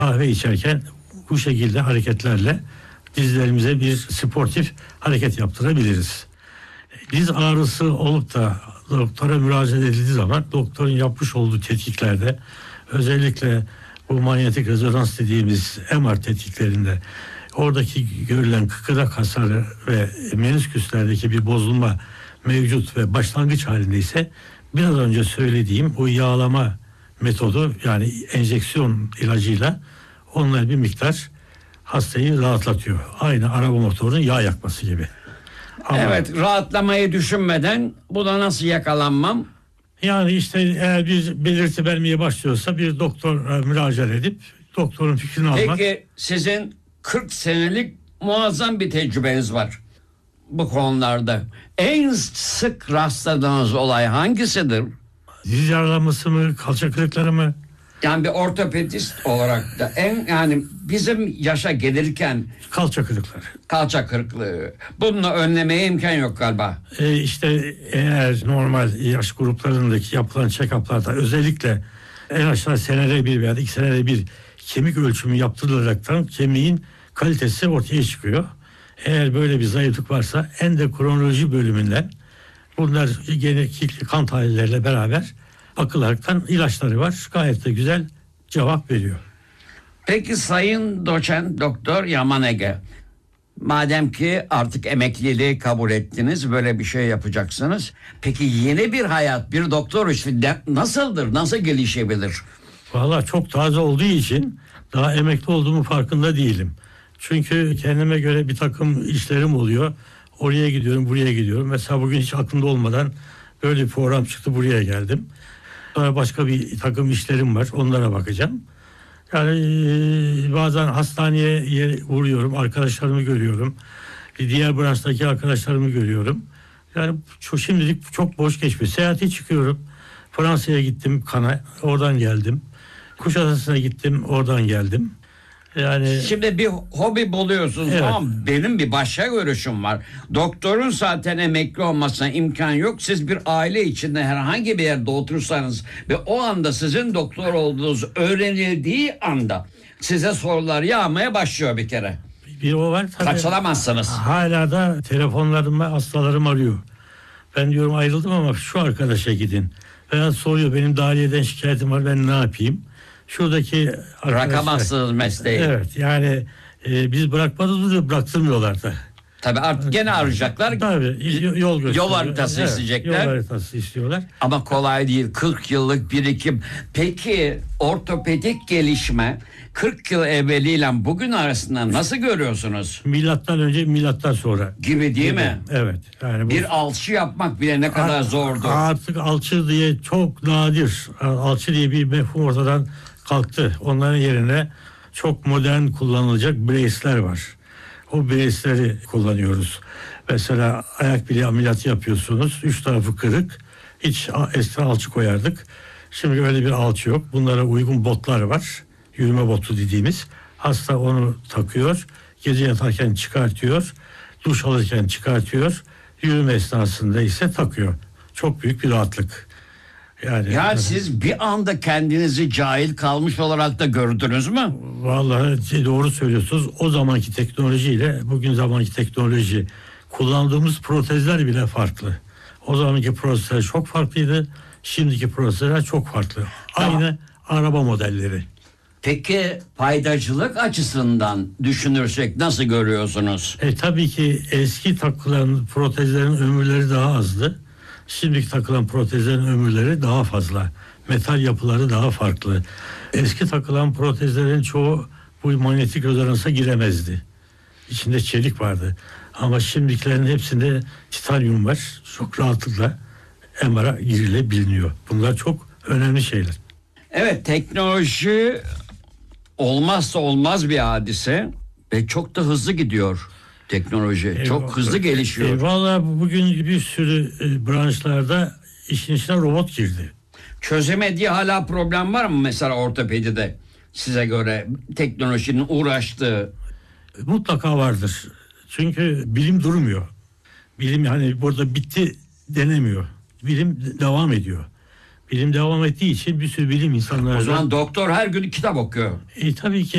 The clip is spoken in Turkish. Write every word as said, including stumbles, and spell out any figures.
kahve içerken bu şekilde hareketlerle dizlerimize bir sportif hareket yaptırabiliriz. Diz ağrısı olup da doktora müracaat edildiği zaman doktorun yapmış olduğu tetkiklerde, özellikle bu manyetik rezonans dediğimiz M R tetkiklerinde oradaki görülen kıkırdak hasarı ve menisküslerdeki bir bozulma mevcut ve başlangıç halindeyse biraz önce söylediğim bu yağlama metodu, yani enjeksiyon ilacıyla onlar bir miktar hastayı rahatlatıyor. Aynı araba motorunun yağ yakması gibi. Ama evet, rahatlamayı düşünmeden buna nasıl yakalanmam? yani işte eğer bir belirti vermeye başlıyorsa bir doktora müracaat edip doktorun fikrini almak. Peki sizin kırk senelik muazzam bir tecrübeniz var bu konularda. En sık rastladığınız olay hangisidir? Diz yaralanması mı, kalça kırıkları mı? Yani bir ortopedist olarak da en, yani bizim yaşa gelirken Kalça kırıkları. kalça kırıklığı. Bunu önlemeye imkan yok galiba. E işte eğer normal yaş gruplarındaki yapılan check-up'larda özellikle en aşağı senede bir veya iki senede bir kemik ölçümü yaptırılaraktan kemiğin kalitesi ortaya çıkıyor. Eğer böyle bir zayıflık varsa endokrinoloji bölümünden bunlar genetik kan tahlilleriyle beraber bakılaraktan ilaçları var. Gayet de güzel cevap veriyor. Peki Sayın Doçent Doktor Yaman Ege, madem ki artık emekliliği kabul ettiniz, böyle bir şey yapacaksınız. Peki yeni bir hayat, bir doktor işi de nasıldır, nasıl gelişebilir? Vallahi çok taze olduğu için daha emekli olduğumu farkında değilim. Çünkü kendime göre bir takım işlerim oluyor. Oraya gidiyorum, buraya gidiyorum. Mesela bugün hiç aklımda olmadan böyle bir program çıktı, buraya geldim. Sonra başka bir takım işlerim var, onlara bakacağım. Yani e, bazen hastaneye uğruyorum, arkadaşlarımı görüyorum. Diğer branştaki arkadaşlarımı görüyorum. Yani çok, şimdilik çok boş geçmiyor. Seyahate çıkıyorum. Fransa'ya gittim, Kana, oradan geldim. Kuşadası'na gittim, oradan geldim. Yani Şimdi bir hobi buluyorsunuz, evet. Ama benim bir başka görüşüm var. Doktorun zaten emekli olmasına imkan yok. Siz bir aile içinde herhangi bir yerde otursanız ve o anda sizin doktor olduğunuz öğrenildiği anda size sorular yağmaya başlıyor bir kere. Bir o var tabii. Kaçılamazsınız. Hala da telefonlarıma hastalarım arıyor. Ben diyorum ayrıldım ama şu arkadaşa gidin. Veya soruyor, benim daireden şikayetim var, ben ne yapayım? Şuradaki Bırakamazsınız mesleği. Evet, yani e, biz bırakmadığımız da bıraktırmıyorlar da. Tabii artık gene arayacaklar. Tabii yol gösteriyor. Yol haritası Evet, isteyecekler. Yol haritası istiyorlar. Ama kolay değil. kırk yıllık birikim. Peki ortopedik gelişme kırk yıl evveliyle bugün arasında nasıl görüyorsunuz? Milattan önce, milattan sonra. Gibi değil mi? Evet. Yani bu, Bir alçı yapmak bile ne kadar zordu. Artık alçı diye çok nadir. Alçı diye bir mefhum ortadan kalktı. Onların yerine çok modern kullanılacak brace'ler var. O brace'leri kullanıyoruz. Mesela ayak bileği ameliyatı yapıyorsunuz. Üç tarafı kırık. Hiç eskiden alçı koyardık. Şimdi öyle bir alçı yok. Bunlara uygun botlar var. Yürüme botu dediğimiz. Hasta onu takıyor. Gece yatarken çıkartıyor. Duş alırken çıkartıyor. Yürüme esnasında ise takıyor. Çok büyük bir rahatlık. Yani, Ya siz bir anda kendinizi cahil kalmış olarak da gördünüz mü? Vallahi doğru söylüyorsunuz. O zamanki teknolojiyle bugün zamanki teknoloji, kullandığımız protezler bile farklı. O zamanki protezler çok farklıydı. Şimdiki protezler çok farklı. Aynı araba modelleri. Peki faydacılık açısından düşünürsek nasıl görüyorsunuz? E, tabii ki eski takılan protezlerin ömürleri daha azdı. Şimdiki takılan protezlerin ömürleri daha fazla. Metal yapıları daha farklı. Eski takılan protezlerin çoğu bu manyetik rezonansa giremezdi. İçinde çelik vardı. Ama şimdikilerin hepsinde titanyum var. Çok rahatlıkla M R'a girilebiliyor. Bunlar çok önemli şeyler. Evet, teknoloji olmazsa olmaz bir hadise ve çok da hızlı gidiyor teknoloji. Eyvallah. Çok hızlı gelişiyor. E, vallahi bugün bir sürü e, branşlarda işin içine robot girdi. Çözemediği hala problem var mı mesela ortopedide size göre teknolojinin uğraştığı? Mutlaka vardır. Çünkü bilim durmuyor. Bilim yani burada bitti denemiyor. Bilim devam ediyor. Bilim devam ettiği için bir sürü bilim insanları... O zaman doktor her gün kitap okuyor. E, tabii ki